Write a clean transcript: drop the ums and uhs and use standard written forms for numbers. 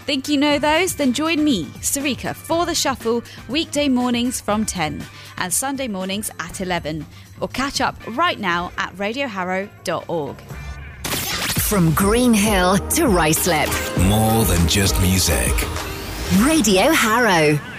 Think you know those? Then join me, Sarika, for The Shuffle weekday mornings from 10 and Sunday mornings at 11. Or catch up right now at radioharrow.org. From Green Hill to Ruislip. More than just music. Radio Harrow.